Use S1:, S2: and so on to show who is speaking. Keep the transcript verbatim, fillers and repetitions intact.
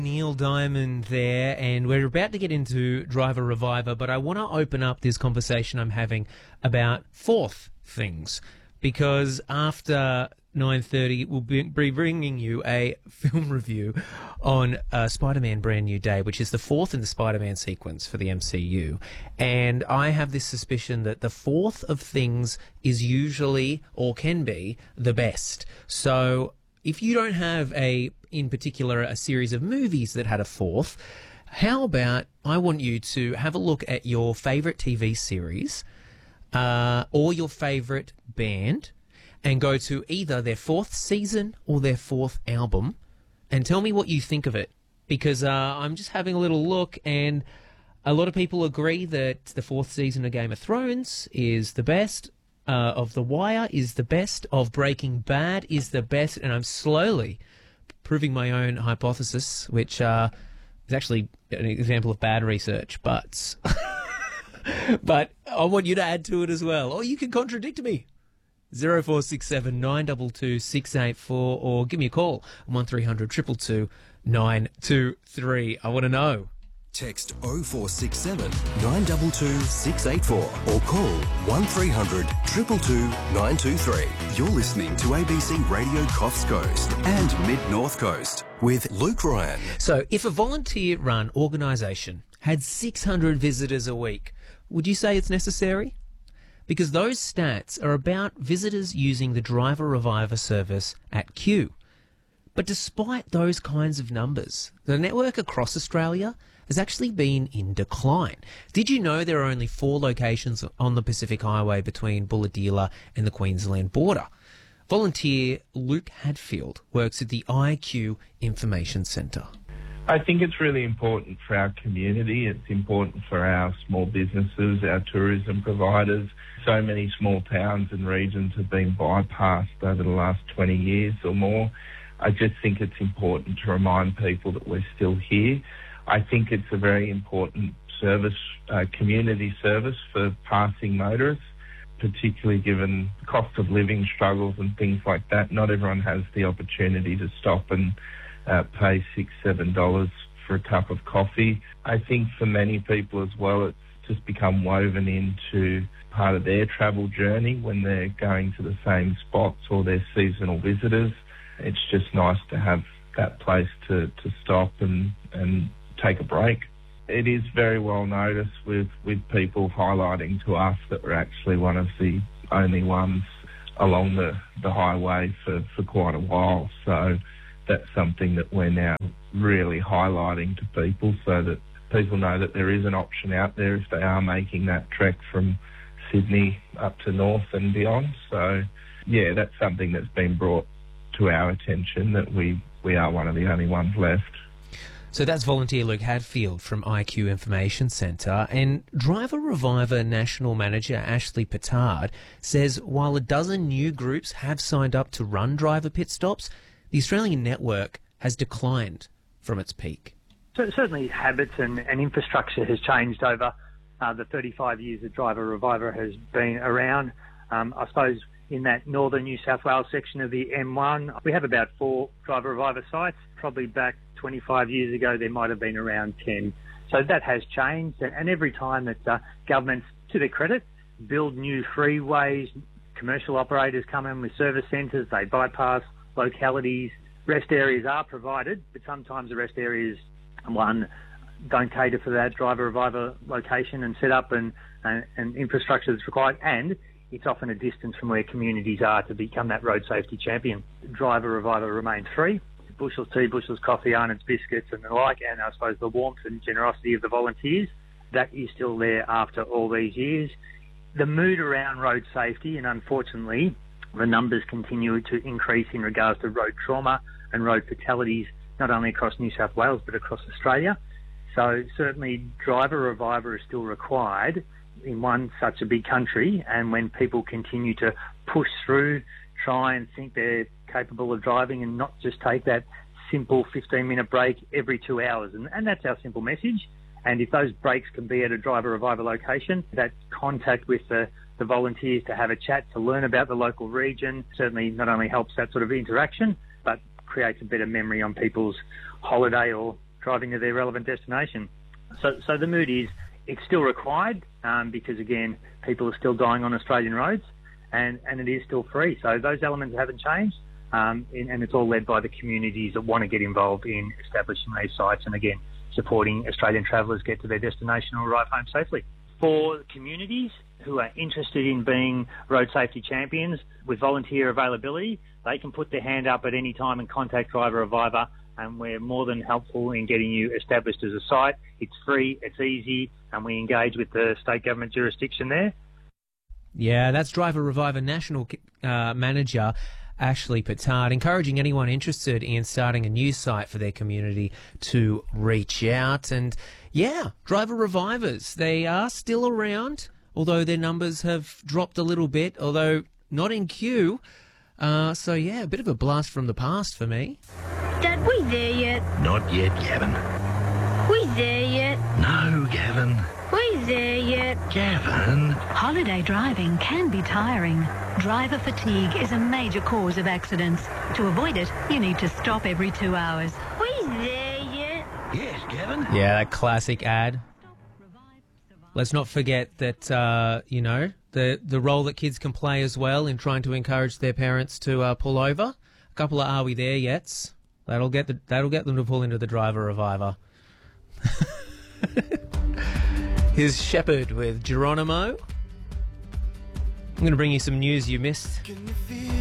S1: Neil Diamond there, and we're about to get into Driver Reviver, but I want to open up this conversation I'm having about fourth things, because after nine thirty we'll be bringing you a film review on uh, Spider-Man Brand New Day, which is the fourth in the Spider-Man sequence for the M C U, and I have this suspicion that the fourth of things is usually, or can be, the best. So if you don't have a, in particular, a series of movies that had a fourth, how about I want you to have a look at your favourite T V series uh, or your favourite band and go to either their fourth season or their fourth album and tell me what you think of it. Because uh, I'm just having a little look, and a lot of people agree that the fourth season of Game of Thrones is the best. Uh, of The Wire is the best, of Breaking Bad is the best, and I'm slowly proving my own hypothesis, which uh, is actually an example of bad research, but but I want you to add to it as well, or you can contradict me. zero four six seven nine two two six eight four, or give me a call, one three hundred two two two nine two three. I want to know.
S2: Text oh four six seven nine two two six eight four or call one three hundred two two two nine two three. You're listening to A B C Radio Coffs Coast and Mid-North Coast with Luke Ryan.
S1: So if a volunteer-run organisation had six hundred visitors a week, would you say it's necessary? Because those stats are about visitors using the Driver Reviver service at Q. But despite those kinds of numbers, the network across Australia has actually been in decline. Did you know there are only four locations on the Pacific Highway between Bulahdelah and the Queensland border? Volunteer Luke Hadfield works at the I Q Information Centre.
S3: I think it's really important for our community. It's important for our small businesses, our tourism providers. So many small towns and regions have been bypassed over the last twenty years or more. I just think it's important to remind people that we're still here. I think it's a very important service, uh, community service for passing motorists, particularly given the cost of living struggles and things like that. Not everyone has the opportunity to stop and uh, pay six, seven dollars for a cup of coffee. I think for many people as well, it's just become woven into part of their travel journey when they're going to the same spots or they're seasonal visitors. It's just nice to have that place to, to stop and, and take a break. It is very well noticed with, with people highlighting to us that we're actually one of the only ones along the, the highway for, for quite a while. So that's something that we're now really highlighting to people so that people know that there is an option out there if they are making that trek from Sydney up to north and beyond. So, yeah, that's something that's been brought to our attention, that we, we are one of the only ones left.
S1: So that's volunteer Luke Hadfield from I Q Information Centre. And Driver Reviver National Manager Ashley Petard says while a dozen new groups have signed up to run driver pit stops, the Australian network has declined from its peak.
S4: So certainly habits and, and infrastructure has changed over uh, the thirty-five years that Driver Reviver has been around. Um, I suppose in that northern New South Wales section of the M one, we have about four Driver Reviver sites. Probably back twenty-five years ago, there might have been around ten. So that has changed. And every time that uh, governments, to their credit, build new freeways, commercial operators come in with service centres, they bypass localities. Rest areas are provided, but sometimes the rest areas, one, don't cater for that Driver Reviver location and set up and, and, and infrastructure that's required, and it's often a distance from where communities are to become that road safety champion. Driver Reviver remains free. Bushels tea, Bushels coffee, Arnott's biscuits and the like, and I suppose the warmth and generosity of the volunteers, that is still there after all these years. The mood around road safety, and unfortunately the numbers continue to increase in regards to road trauma and road fatalities, not only across New South Wales but across Australia. So certainly Driver Reviver is still required in one such a big country, and when people continue to push through, try and think they're capable of driving and not just take that simple fifteen minute break every two hours. And, and that's our simple message. And if those breaks can be at a Driver Reviver location, that contact with the, the volunteers to have a chat, to learn about the local region, certainly not only helps that sort of interaction, but creates a better memory on people's holiday or driving to their relevant destination. So, so the mood is it's still required um, because, again, people are still dying on Australian roads, and, and it is still free. So those elements haven't changed, um, and, and it's all led by the communities that want to get involved in establishing these sites and, again, supporting Australian travellers get to their destination or arrive home safely. For communities who are interested in being road safety champions with volunteer availability, they can put their hand up at any time and contact Driver Reviver, and we're more than helpful in getting you established as a site. It's free, it's easy, and we engage with the state government jurisdiction there.
S1: Yeah, that's Driver Reviver National uh, Manager Ashley Petard, encouraging anyone interested in starting a new site for their community to reach out. And yeah, Driver Revivers, they are still around, although their numbers have dropped a little bit, although not in queue. Uh, so yeah, a bit of a blast from the past for me.
S5: Dad, we there yet?
S6: Not yet, Gavin.
S5: We there yet?
S6: No, Gavin.
S5: We there yet?
S6: Gavin.
S7: Holiday driving can be tiring. Driver fatigue is a major cause of accidents. To avoid it, you need to stop every two hours.
S5: We there yet?
S6: Yes, Gavin.
S1: Yeah, that classic ad. Let's not forget that, uh, you know, the, the role that kids can play as well in trying to encourage their parents to uh, pull over. A couple of Are We There Yets. That'll get the, that'll get them to pull into the Driver Reviver. Here's Shepherd with Geronimo. I'm going to bring you some news you missed.